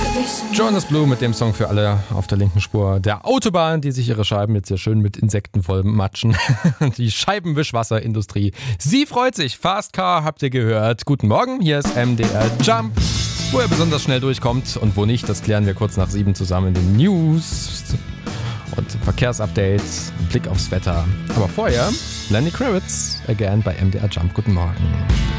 Jonas Blue mit dem Song für alle auf der linken Spur der Autobahn, die sich ihre Scheiben jetzt hier schön mit Insekten voll matschen. Die Scheibenwischwasserindustrie. Sie freut sich. Fast Car habt ihr gehört. Guten Morgen, hier ist MDR Jump. Wo er besonders schnell durchkommt und wo nicht, das klären wir kurz nach 7 zusammen in den News und Verkehrsupdates, Blick aufs Wetter. Aber vorher Lenny Kravitz again bei MDR Jump. Guten Morgen.